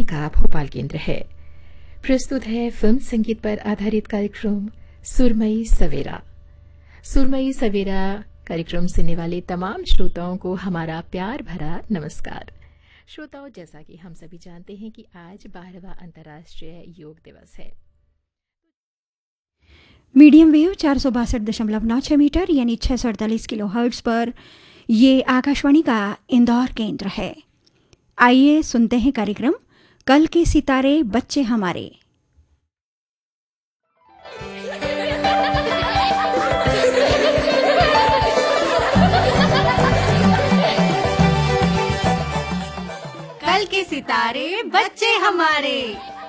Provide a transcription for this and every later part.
का भोपाल केंद्र है। प्रस्तुत है फिल्म संगीत पर आधारित कार्यक्रम सुरमई सवेरा। सुरमई सवेरा कार्यक्रम सुनने वाले तमाम श्रोताओं को हमारा प्यार भरा नमस्कार। श्रोताओं, जैसा कि हम सभी जानते हैं कि आज 12वां अंतर्राष्ट्रीय योग दिवस है। मीडियम वेव 462.96 मीटर यानी 648 किलो हर्ट्ज पर ये आकाशवाणी का इंदौर केंद्र है। आइए सुनते हैं कार्यक्रम कल के सितारे बच्चे हमारे। कल के सितारे बच्चे हमारे।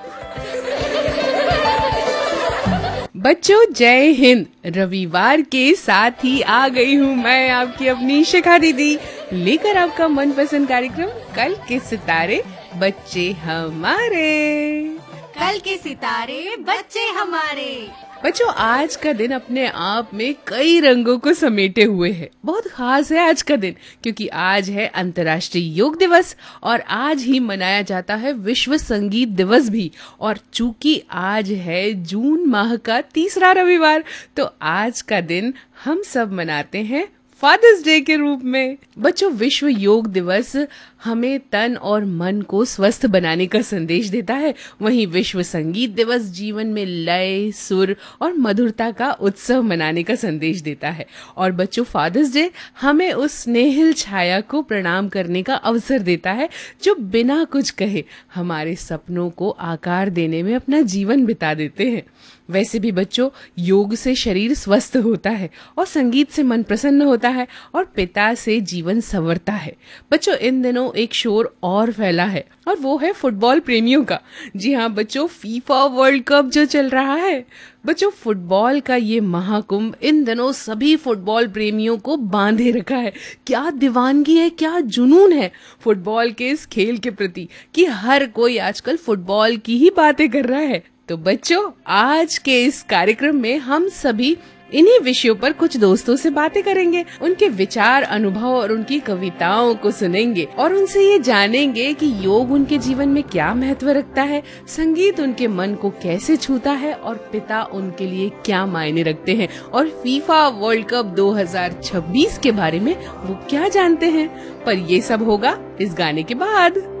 बच्चों, जय हिंद। रविवार के साथ ही आ गई हूँ मैं, आपकी अपनी शिखा दीदी, लेकर आपका मनपसंद कार्यक्रम कल के सितारे बच्चे हमारे। कल के सितारे बच्चे हमारे। बच्चों, आज का दिन अपने आप में कई रंगों को समेटे हुए है। बहुत खास है आज का दिन, क्योंकि आज है अंतर्राष्ट्रीय योग दिवस और आज ही मनाया जाता है विश्व संगीत दिवस भी। और चूंकि आज है जून माह का तीसरा रविवार, तो आज का दिन हम सब मनाते हैं फादर्स डे के रूप में। बच्चों, विश्व योग दिवस हमें तन और मन को स्वस्थ बनाने का संदेश देता है। वहीं विश्व संगीत दिवस जीवन में लय, सुर और मधुरता का उत्सव मनाने का संदेश देता है। और बच्चों, फादर्स डे हमें उस स्नेहिल छाया को प्रणाम करने का अवसर देता है जो बिना कुछ कहे हमारे सपनों को आकार देने में अपना जीवन बिता देते हैं। वैसे भी बच्चों, योग से शरीर स्वस्थ होता है और संगीत से मन प्रसन्न होता है और पिता से जीवन संवरता है। बच्चों, इन दिनों एक शोर और फैला है और वो है फुटबॉल प्रेमियों का। जी हाँ बच्चों, फीफा वर्ल्ड कप जो चल रहा है। बच्चों, फुटबॉल का ये महाकुंभ इन दिनों सभी फुटबॉल प्रेमियों को बांधे रखा है। क्या दीवानगी है, क्या जुनून है फुटबॉल के इस खेल के प्रति कि हर कोई आजकल फुटबॉल की ही बातें कर रहा है। तो बच्चों, आज के इस कार्यक्रम में हम सभी इन्हीं विषयों पर कुछ दोस्तों से बातें करेंगे, उनके विचार, अनुभव और उनकी कविताओं को सुनेंगे और उनसे ये जानेंगे कि योग उनके जीवन में क्या महत्व रखता है, संगीत उनके मन को कैसे छूता है और पिता उनके लिए क्या मायने रखते हैं, और फीफा वर्ल्ड कप 2026 के बारे में वो क्या जानते हैं। पर ये सब होगा इस गाने के बाद।